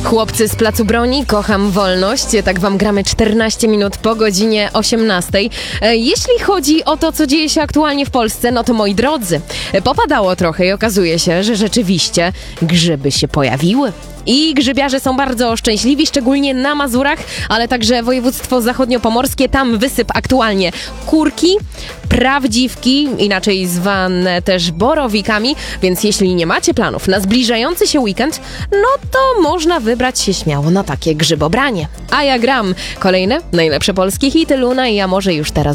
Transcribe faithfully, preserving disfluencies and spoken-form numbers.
Chłopcy z Placu Broni, kocham wolność. Tak wam gramy czternaście minut po godzinie osiemnastej. Jeśli chodzi o to, co dzieje się aktualnie w Polsce, no to moi drodzy, popadało trochę i okazuje się, że rzeczywiście grzyby się pojawiły. I grzybiarze są bardzo szczęśliwi, szczególnie na Mazurach, ale także województwo zachodniopomorskie. Tam wysyp aktualnie kurki, prawdziwki, inaczej zwane też borowikami, więc jeśli nie macie planów na zbliżający się weekend, no to można wybrać się śmiało na takie grzybobranie. A ja gram kolejne najlepsze polskie hity Luna i ja może już teraz